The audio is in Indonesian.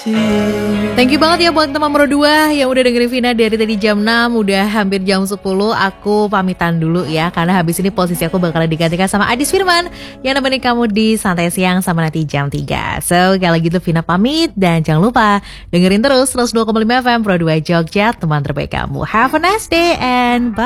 Thank you banget ya buat teman Pro 2 yang udah dengerin Vina dari tadi jam 6, udah hampir jam 10. Aku pamitan dulu ya, karena habis ini posisi aku bakalan digantikan sama Adis Firman yang nemenin kamu di Santai Siang sama nanti jam 3. So kalau gitu Vina pamit, dan jangan lupa dengerin terus 102,5 FM Pro 2 Jogja, teman terbaik kamu. Have a nice day and bye.